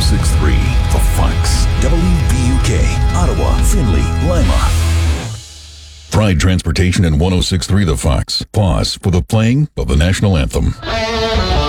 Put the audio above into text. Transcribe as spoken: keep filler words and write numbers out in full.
six point three The Fox. W V U K, Ottawa, Findlay, Lima. Pride Transportation and one oh six point three The Fox. Pause for the playing of the national anthem.